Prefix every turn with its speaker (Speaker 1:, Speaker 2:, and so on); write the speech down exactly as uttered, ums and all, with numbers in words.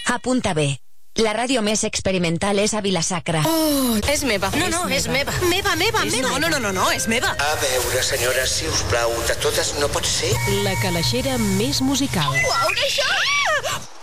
Speaker 1: Apunta bé. La ràdio més experimental és a Vila-sacra.
Speaker 2: Oh, és meva.
Speaker 3: No, no, és meva.
Speaker 2: Meva, meva,
Speaker 3: És
Speaker 2: meva.
Speaker 3: no, no, no, no, no, és meva.
Speaker 4: A veure, senyora, si us plau, de totes no pot ser?
Speaker 5: La calaixera més musical.
Speaker 2: Uau, això!